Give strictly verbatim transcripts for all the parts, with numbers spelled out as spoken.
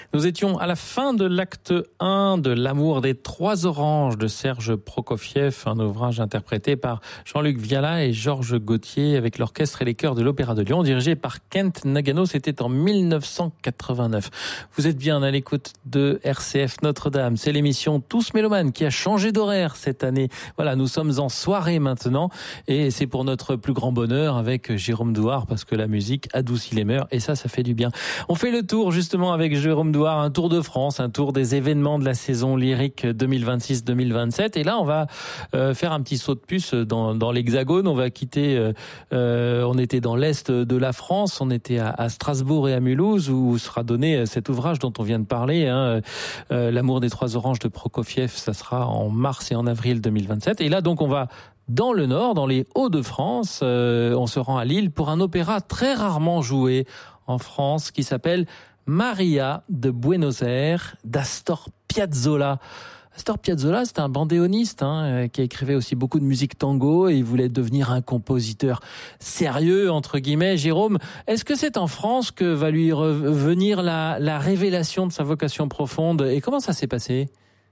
Nous étions à la fin de l'acte un de L'amour des trois oranges de Serge Prokofiev, un ouvrage interprété par Jean-Luc Viala et Georges Gauthier avec l'orchestre et les chœurs de l'Opéra de Lyon, dirigé par Kent Nagano. C'était en mille neuf cent quatre-vingt-neuf. Vous êtes bien à l'écoute de R C F Notre-Dame. C'est l'émission Tous Mélomanes qui a changé d'horaire cette année. Voilà, nous sommes en soirée maintenant et c'est pour notre plus grand bonheur avec Jérôme Douard parce que la musique adoucit les mœurs et ça, ça fait du bien. On fait le tour justement avec Jérôme Douard, un tour de France, un tour des événements de la saison lyrique deux mille vingt-six deux mille vingt-sept. Et là, on va euh, faire un petit saut de puce dans, dans l'Hexagone. On va quitter, euh, euh, on était dans l'Est de la France, on était à, à Strasbourg et à Mulhouse où sera donné cet ouvrage dont on vient de parler, hein, euh, L'amour des trois oranges de Prokofiev. Ça sera en mars et en avril deux mille vingt-sept. Et là, donc, on va dans le Nord, dans les Hauts-de-France. Euh, on se rend à Lille pour un opéra très rarement joué en France qui s'appelle Maria de Buenos Aires d'Astor Piazzolla. Astor Piazzolla, c'est un bandéoniste hein, qui écrivait aussi beaucoup de musique tango et il voulait devenir un compositeur sérieux, entre guillemets. Jérôme, est-ce que c'est en France que va lui revenir la, la révélation de sa vocation profonde et comment ça s'est passé ?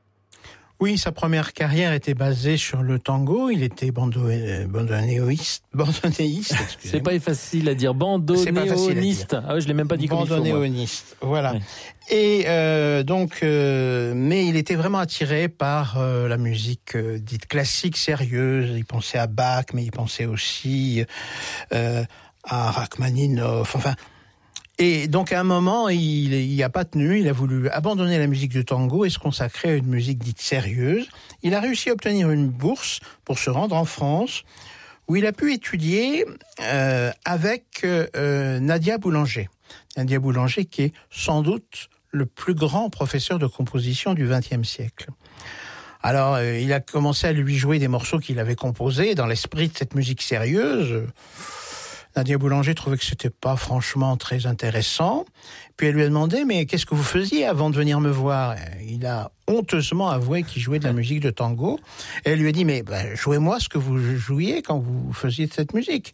Oui, sa première carrière était basée sur le tango. Il était bandonéoniste. Bandonéiste, c'est pas facile à dire. Bandonéoniste. Ah oui, je l'ai même pas dit comme il faut. Bandonéoniste, voilà. Oui. Et euh, donc, euh, mais il était vraiment attiré par euh, la musique euh, dite classique, sérieuse. Il pensait à Bach, mais il pensait aussi euh, à Rachmaninoff. Enfin. Et donc, à un moment, il n'y a pas tenu, il a voulu abandonner la musique du tango et se consacrer à une musique dite sérieuse. Il a réussi à obtenir une bourse pour se rendre en France, où il a pu étudier euh, avec euh, Nadia Boulanger. Nadia Boulanger, qui est sans doute le plus grand professeur de composition du vingtième siècle. Alors, euh, il a commencé à lui jouer des morceaux qu'il avait composés dans l'esprit de cette musique sérieuse. Nadia Boulanger trouvait que c'était pas franchement très intéressant. Puis elle lui a demandé, mais qu'est-ce que vous faisiez avant de venir me voir ? Il a honteusement avoué qu'il jouait de la musique de tango. Et elle lui a dit, mais ben, jouez-moi ce que vous jouiez quand vous faisiez de cette musique.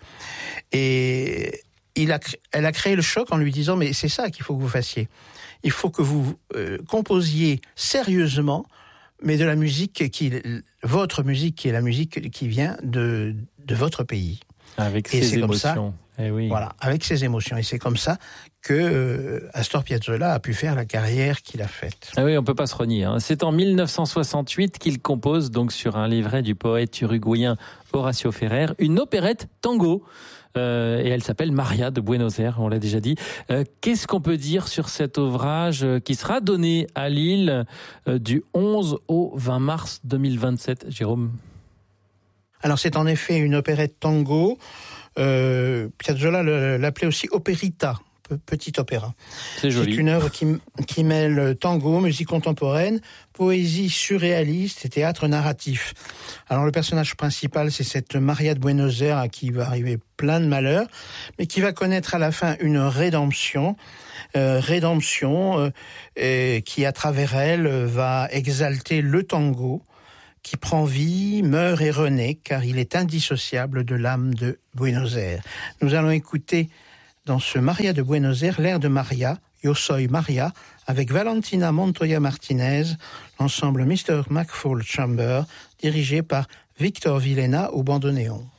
Et il a, elle a créé le choc en lui disant, mais c'est ça qu'il faut que vous fassiez. Il faut que vous euh, composiez sérieusement, mais de la musique qui, votre musique qui est la musique qui vient de, de votre pays. Avec et ses c'est émotions. Comme ça, eh oui. Voilà, avec ses émotions. Et c'est comme ça que euh, Astor Piazzolla a pu faire la carrière qu'il a faite. Ah oui, on peut pas se renier. Hein. C'est en mille neuf cent soixante-huit qu'il compose, donc sur un livret du poète uruguayen Horacio Ferrer, une opérette tango. Euh, et elle s'appelle Maria de Buenos Aires, on l'a déjà dit. Euh, qu'est-ce qu'on peut dire sur cet ouvrage euh, qui sera donné à Lille euh, du onze au vingt mars deux mille vingt-sept, Jérôme ? Alors c'est en effet une opérette tango. Euh, Piazzolla l'appelait aussi opérita, petit opéra. C'est joli. C'est une œuvre qui, qui mêle tango, musique contemporaine, poésie surréaliste et théâtre narratif. Alors le personnage principal, c'est cette Maria de Buenos Aires à qui va arriver plein de malheurs, mais qui va connaître à la fin une rédemption. Euh, rédemption euh, et qui, à travers elle, va exalter le tango, qui prend vie, meurt et renaît, car il est indissociable de l'âme de Buenos Aires. Nous allons écouter dans ce Maria de Buenos Aires l'air de Maria, Yo soy Maria, avec Valentina Montoya Martinez, l'ensemble mister McFall Chamber, dirigé par Victor Villena au bandoneon.